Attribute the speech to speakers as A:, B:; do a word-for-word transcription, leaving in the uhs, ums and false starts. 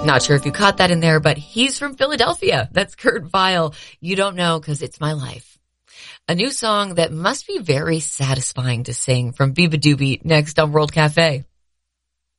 A: Not sure if you caught that in there, but he's from Philadelphia. That's Kurt Vile. You don't know because it's my life. A new song that must be very satisfying to sing from Biba Doobie next on World Cafe.